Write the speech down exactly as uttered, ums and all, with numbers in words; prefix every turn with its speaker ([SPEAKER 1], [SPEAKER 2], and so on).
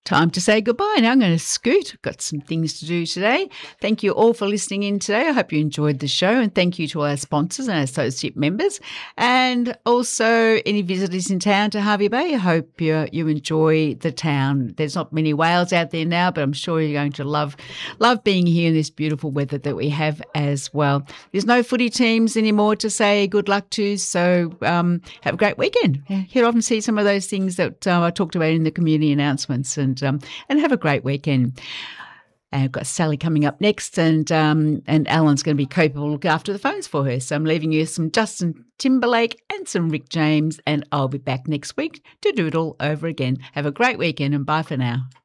[SPEAKER 1] Time to say goodbye. Now I'm going to scoot. Got some things to do today. Thank you all for listening in today. I hope you enjoyed the show, and thank you to all our sponsors and our associate members, and also any visitors in town to Hervey Bay. I hope you, you enjoy the town. There's not many whales out there now, but I'm sure you're going to love love being here in this beautiful weather that we have as well. There's no footy teams anymore to say good luck to, so um, have a great weekend. Head off and see some of those things that uh, I talked about in the community announcements, and Um, and have a great weekend. I've got Sally coming up next, and um, and Alan's going to be capable to look after the phones for her. So I'm leaving you some Justin Timberlake and some Rick James, and I'll be back next week to do it all over again. Have a great weekend, and bye for now.